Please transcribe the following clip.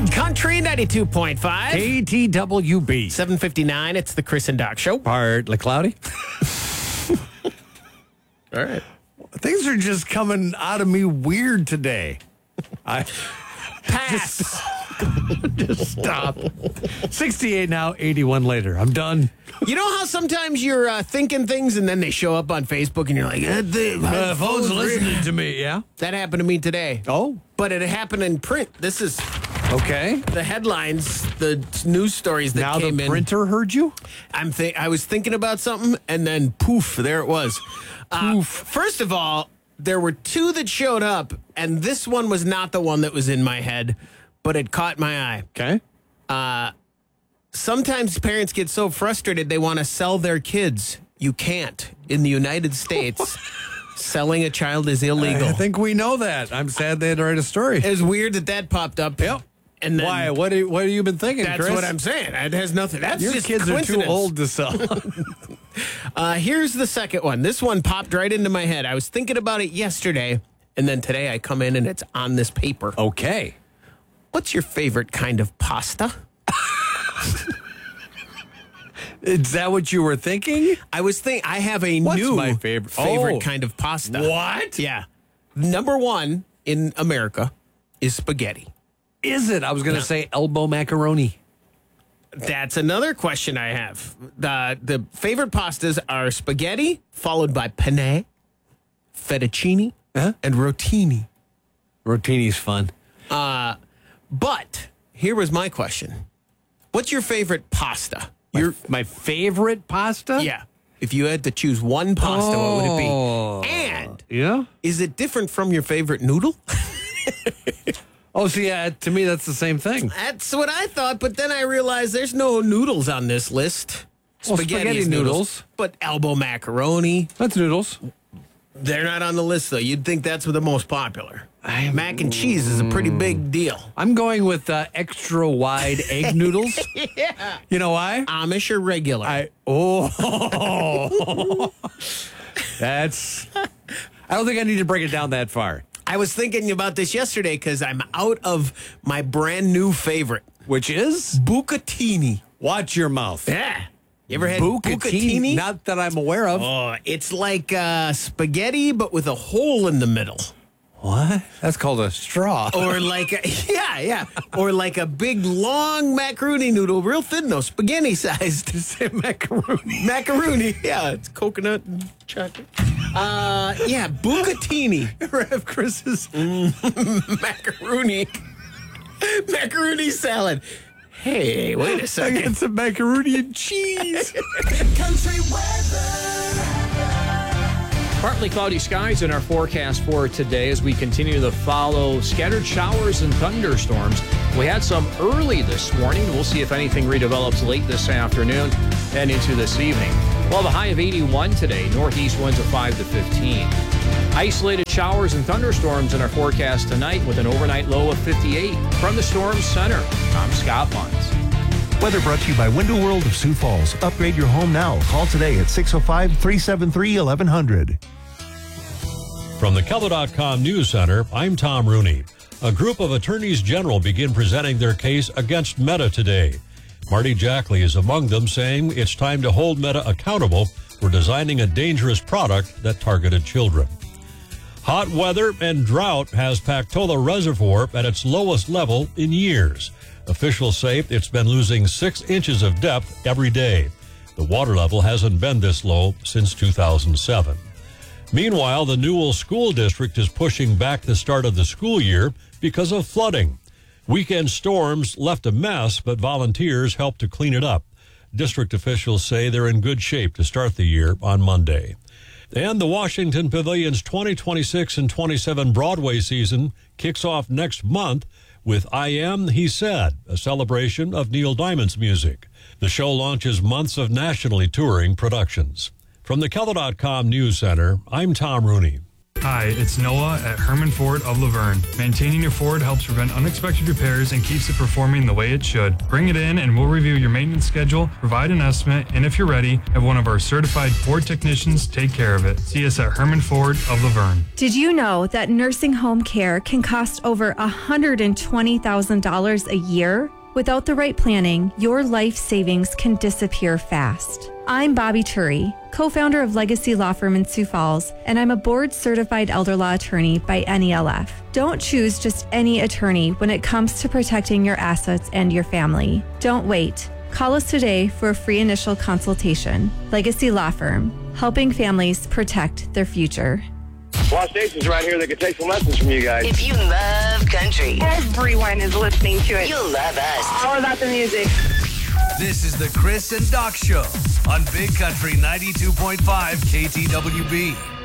Country 92.5. KTWB. 7:59. It's the Chris and Doc Show. Partly cloudy. All right. Things are just coming out of me weird today. Pass. Just stop. 68 now, 81 later. I'm done. You know how sometimes you're thinking things and then they show up on Facebook and you're like, The phone's listening to me, yeah? That happened to me today. Oh, But it happened in print. This is okay. the headlines, the news stories that Now came the in. printer heard you? I was thinking about something and then poof, there it was. First of all, there were two that showed up, and this one was not the one that was in my head, but it caught my eye. Okay. Sometimes parents get so frustrated they want to sell their kids. You can't. In the United States, selling a child is illegal. I think we know that. I'm sad they had to write a story. It's weird that popped up. Yep. And then, Why? What have you been thinking, That's Chris? what I'm saying. It has nothing. That's Your just kids are too coincidence. old to sell. Here's the second one. This one popped right into my head. I was thinking about it yesterday, and then today I come in and it's on this paper. Okay. What's your favorite kind of pasta? Is that what you were thinking? I have a What's new my favorite? kind of pasta. What? Yeah. Number one in America is spaghetti. Is it? I was going to say elbow macaroni. That's another question I have. The favorite pastas are spaghetti, followed by penne, fettuccine, and rotini. Rotini's fun. But here was my question. What's your favorite pasta? My favorite pasta? Yeah. If you had to choose one pasta, what would it be? And Yeah? is it different from your favorite noodle? Oh, so yeah, to me, that's the same thing. That's what I thought, but then I realized there's no noodles on this list. Well, Spaghetti is spaghetti noodles. But elbow macaroni, That's noodles. they're not on the list, though. You'd think that's the most popular. Mac and cheese is a pretty big deal. I'm going with extra wide egg noodles. Yeah. You know why? Amish or regular? That's. I don't think I need to break it down that far. I was thinking about this yesterday because I'm out of my brand new favorite, Which is? bucatini. Watch your mouth. Yeah. You ever had bucatini? Not that I'm aware of. Oh, it's like spaghetti, but with a hole in the middle. What? That's called a straw. Or like or like a big long macaroni noodle, real thin though, spaghetti sized. Macaroni. Macaroni, yeah, it's coconut and chocolate. Yeah, bucatini. Ever have Chris's? Macaroni salad. Hey, wait a I second. got some macaroni and cheese. Country weather. Partly cloudy skies in our forecast for today as we continue to follow scattered showers and thunderstorms. We had some early this morning. We'll see if anything redevelops late this afternoon and into this evening. Well, the high of 81 today, northeast winds of 5 to 15. Isolated showers and thunderstorms in our forecast tonight with an overnight low of 58. From the Storm Center, I'm Scott Munns. Weather brought to you by Window World of Sioux Falls. Upgrade your home now. Call today at 605-373-1100. From the Keller.com News Center, I'm Tom Rooney. A group of attorneys general begin presenting their case against Meta today. Marty Jackley is among them, saying it's time to hold Meta accountable for designing a dangerous product that targeted children. Hot weather and drought has Pactola Reservoir at its lowest level in years. Officials say it's been losing 6 inches of depth every day. The water level hasn't been this low since 2007. Meanwhile, the Newell School District is pushing back the start of the school year because of flooding. Weekend storms left a mess, but volunteers helped to clean it up. District officials say they're in good shape to start the year on Monday. And the Washington Pavilion's 2026 and 27 Broadway season kicks off next month with I Am, He Said, a celebration of Neil Diamond's music. The show launches months of nationally touring productions. From the Keller.com News Center, I'm Tom Rooney. Hi, it's Noah at Herman Ford of Laverne. Maintaining your Ford helps prevent unexpected repairs and keeps it performing the way it should. Bring it in and we'll review your maintenance schedule, provide an estimate, and if you're ready, have one of our certified Ford technicians take care of it. See us at Herman Ford of Laverne. Did you know that nursing home care can cost over $120,000 a year? Without the right planning, your life savings can disappear fast. I'm Bobby Turi, co-founder of Legacy Law Firm in Sioux Falls, and I'm a board-certified elder law attorney by NELF. Don't choose just any attorney when it comes to protecting your assets and your family. Don't wait. Call us today for a free initial consultation. Legacy Law Firm, helping families protect their future. Lost stations right here that can take some lessons from you guys. If you love country, everyone is listening to it. You'll love us. All about the music. This is the Chris and Doc Show on Big Country 92.5 KTWB.